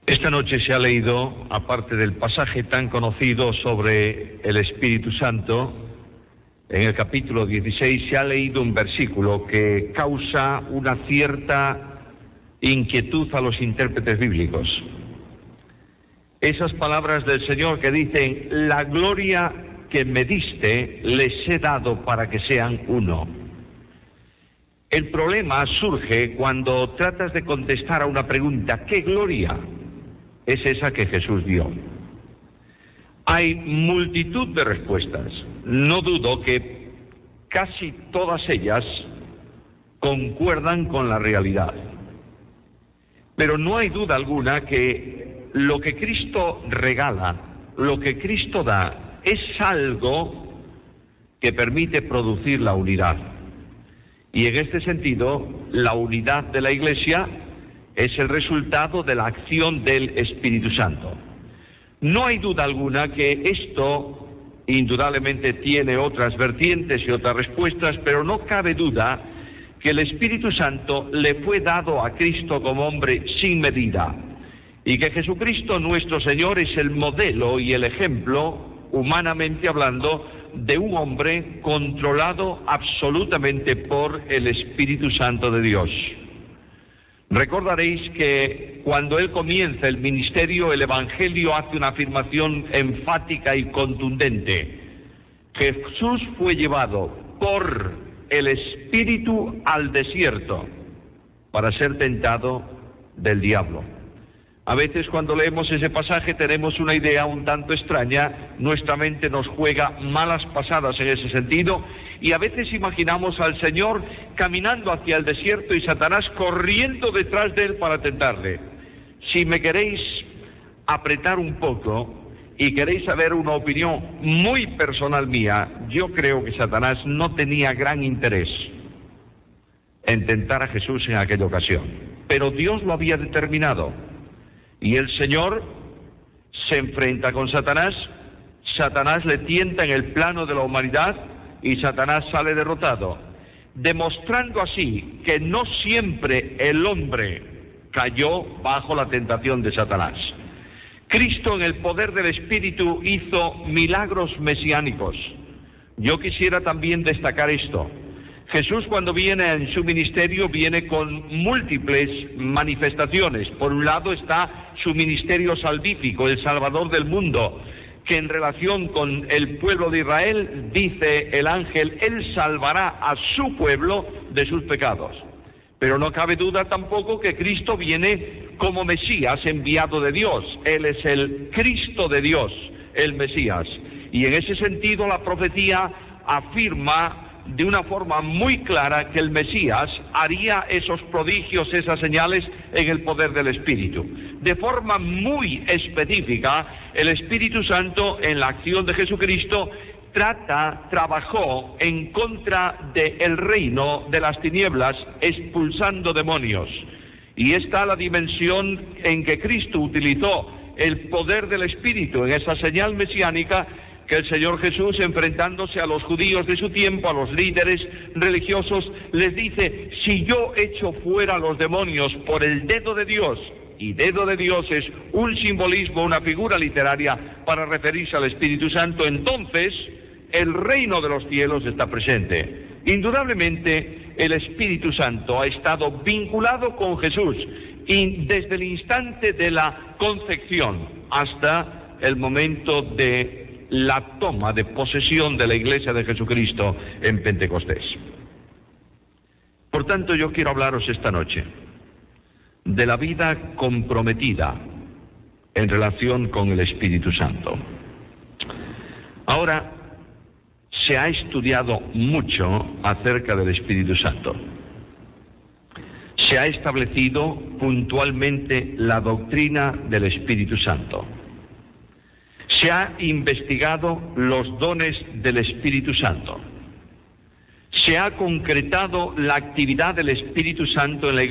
Esta noche se ha leído, aparte del pasaje tan conocido sobre el Espíritu Santo, en el capítulo 16 se ha leído un versículo que causa una cierta inquietud a los intérpretes bíblicos. Esas palabras del Señor que dicen: la gloria que me diste les he dado para que sean uno. El problema surge cuando tratas de contestar a una pregunta: ¿qué gloria es esa que Jesús dio? Hay multitud de respuestas. No dudo que casi todas ellas concuerdan con la realidad. Pero no hay duda alguna que lo que Cristo regala, lo que Cristo da, es algo que permite producir la unidad. Y en este sentido, la unidad de la Iglesia es el resultado de la acción del Espíritu Santo. No hay duda alguna que esto indudablemente tiene otras vertientes y otras respuestas, pero no cabe duda que el Espíritu Santo le fue dado a Cristo como hombre sin medida, y que Jesucristo nuestro Señor es el modelo y el ejemplo, humanamente hablando, de un hombre controlado absolutamente por el Espíritu Santo de Dios. Recordaréis que cuando él comienza el ministerio, el Evangelio hace una afirmación enfática y contundente. Jesús fue llevado por el Espíritu al desierto para ser tentado del diablo. A veces cuando leemos ese pasaje tenemos una idea un tanto extraña, nuestra mente nos juega malas pasadas en ese sentido, y a veces imaginamos al Señor caminando hacia el desierto y Satanás corriendo detrás de él para tentarle. Si me queréis apretar un poco y queréis saber una opinión muy personal mía, yo creo que Satanás no tenía gran interés en tentar a Jesús en aquella ocasión, pero Dios lo había determinado. Y el Señor se enfrenta con Satanás, Satanás le tienta en el plano de la humanidad y Satanás sale derrotado, demostrando así que no siempre el hombre cayó bajo la tentación de Satanás. Cristo, en el poder del Espíritu, hizo milagros mesiánicos. Yo quisiera también destacar esto. Jesús, cuando viene en su ministerio, viene con múltiples manifestaciones. Por un lado está su ministerio salvífico, el Salvador del mundo, que en relación con el pueblo de Israel, dice el ángel, él salvará a su pueblo de sus pecados. Pero no cabe duda tampoco que Cristo viene como Mesías enviado de Dios. Él es el Cristo de Dios, el Mesías. Y en ese sentido la profecía afirma de una forma muy clara que el Mesías haría esos prodigios, esas señales en el poder del Espíritu. De forma muy específica, el Espíritu Santo en la acción de Jesucristo trabajó en contra del reino de las tinieblas, expulsando demonios. Y esta es la dimensión en que Cristo utilizó el poder del Espíritu en esa señal mesiánica, que el Señor Jesús, enfrentándose a los judíos de su tiempo, a los líderes religiosos, les dice: si yo echo fuera a los demonios por el dedo de Dios, y dedo de Dios es un simbolismo, una figura literaria para referirse al Espíritu Santo, entonces el reino de los cielos está presente. Indudablemente el Espíritu Santo ha estado vinculado con Jesús, y desde el instante de la concepción hasta el momento de la toma de posesión de la Iglesia de Jesucristo en Pentecostés. Por tanto, yo quiero hablaros esta noche de la vida comprometida en relación con el Espíritu Santo. Ahora, se ha estudiado mucho acerca del Espíritu Santo. Se ha establecido puntualmente la doctrina del Espíritu Santo. Se ha investigado los dones del Espíritu Santo. Se ha concretado la actividad del Espíritu Santo en la Iglesia.